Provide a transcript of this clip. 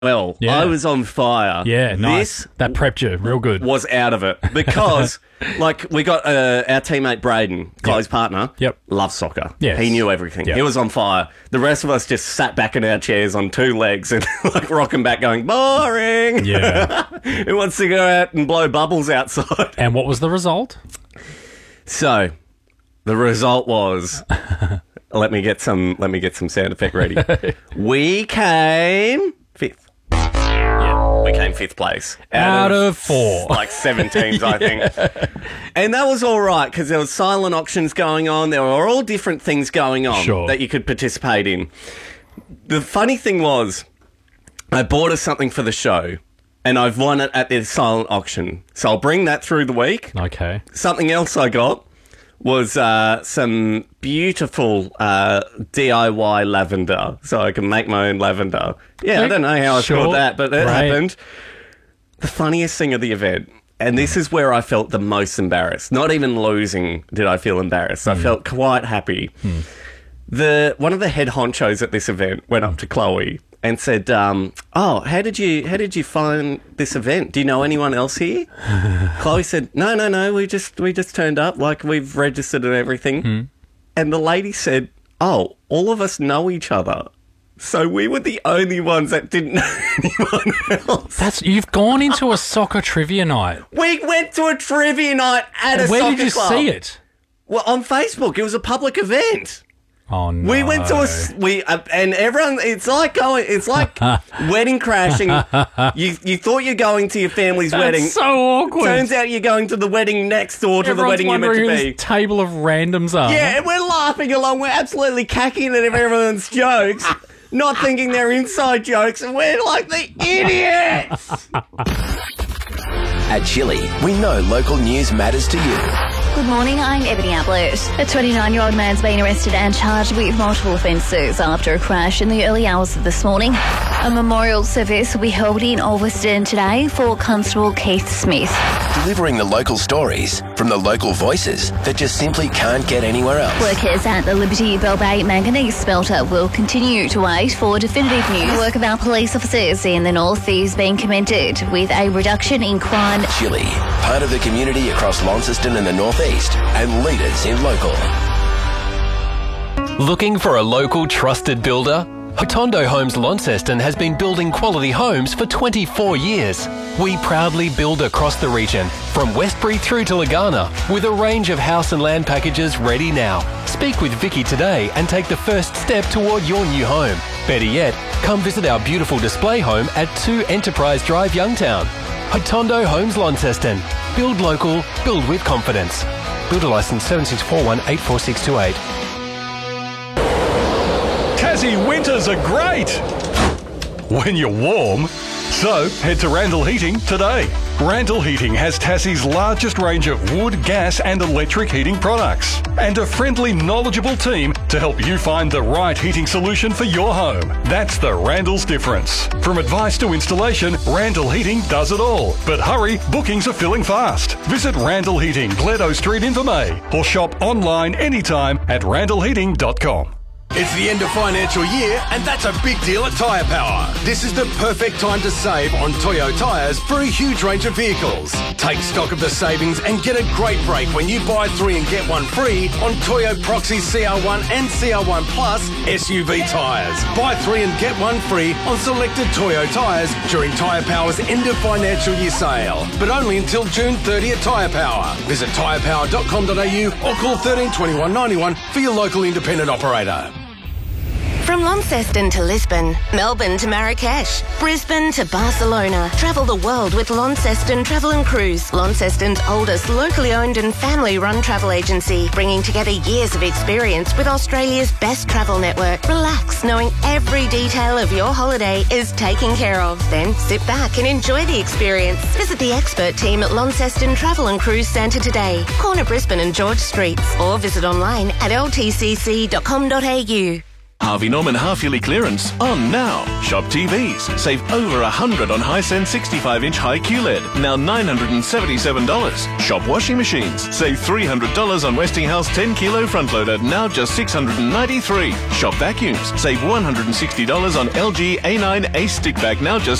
Well, Yeah. I was on fire. Yeah, nice. That prepped you real good. Was out of it because, we got our teammate Braden, Chloe's partner. Yep. Loves soccer. Yes. He knew everything. Yep. He was on fire. The rest of us just sat back in our chairs on two legs and rocking back, going boring. Yeah. Who wants to go out and blow bubbles outside? And what was the result? So, the result was. Let me get some sound effect ready. We came fifth. Yeah, we came fifth place. Out of 4. Like 7 teams, I think. And that was all right because there was silent auctions going on. There were all different things going on that you could participate in. The funny thing was, I bought us something for the show and I've won it at the silent auction. So I'll bring that through the week. Okay. Something else I got was some beautiful DIY lavender, so I can make my own lavender. Yeah, I don't know how I scored that, but it happened. The funniest thing of the event, and this is where I felt the most embarrassed. Not even losing did I feel embarrassed. I felt quite happy. One of the head honchos at this event went up to Chloe and said, how did you find this event? Do you know anyone else here? Chloe said, no, we just turned up, like we've registered and everything. And the lady said, all of us know each other. So we were the only ones that didn't know anyone else. You've gone into a soccer trivia night. We went to a trivia night at a soccer club. Where did you see it? Well, on Facebook. It was a public event. Oh no! We went to and everyone. It's like wedding crashing. You thought you're going to your family's wedding. So awkward. Turns out you're going to the wedding next door to the wedding you're meant to be. Who this table of randoms are. Yeah, and we're laughing along. We're absolutely cacking at everyone's jokes, not thinking they're inside jokes, and we're like the idiots. At Chili, we know local news matters to you. Good morning, I'm Ebony Ablett. A 29-year-old man's been arrested and charged with multiple offences after a crash in the early hours of this morning. A memorial service will be held in Alveston today for Constable Keith Smith. Delivering the local stories from the local voices that just simply can't get anywhere else. Workers at the Liberty Bell Bay Manganese Smelter will continue to wait for definitive news. The work of our police officers in the north is being commended with a reduction in crime. Chili, part of the community across Launceston and the northeast, and leaders in local. Looking for a local trusted builder? Hotondo Homes Launceston has been building quality homes for 24 years. We proudly build across the region, from Westbury through to Lagana, with a range of house and land packages ready now. Speak with Vicky today and take the first step toward your new home. Better yet, come visit our beautiful display home at 2 Enterprise Drive, Youngtown. Hotondo Homes Launceston. Build local, build with confidence. Builder licence 7641-84628. Tassie winters are great when you're warm. So head to Randall Heating today. Randall Heating has Tassie's largest range of wood, gas and electric heating products and a friendly, knowledgeable team to help you find the right heating solution for your home. That's the Randall's difference. From advice to installation, Randall Heating does it all. But hurry, bookings are filling fast. Visit Randall Heating, Gledo Street in Vermey, or shop online anytime at randallheating.com. It's the end of financial year, and that's a big deal at Tyre Power. This is the perfect time to save on Toyo tyres for a huge range of vehicles. Take stock of the savings and get a great break when you buy 3 and get 1 free on Toyo Proxy CR1 and CR1 Plus SUV tyres. Buy 3 and get 1 free on selected Toyo tyres during Tyre Power's end of financial year sale, but only until June 30 at Tyre Power. Visit tyrepower.com.au or call 13 21 91 for your local independent operator. From Launceston to Lisbon, Melbourne to Marrakesh, Brisbane to Barcelona. Travel the world with Launceston Travel and Cruise, Launceston's oldest locally owned and family-run travel agency, bringing together years of experience with Australia's best travel network. Relax, knowing every detail of your holiday is taken care of. Then sit back and enjoy the experience. Visit the expert team at Launceston Travel and Cruise Centre today, corner Brisbane and George Streets, or visit online at ltcc.com.au. Harvey Norman half-yearly clearance on now. Shop TVs. Save over $100 on Hisense 65-inch high QLED. Now $977. Shop washing machines. Save $300 on Westinghouse 10-kilo front-loader. Now just $693. Shop vacuums. Save $160 on LG A9 Ace stick vac. Now just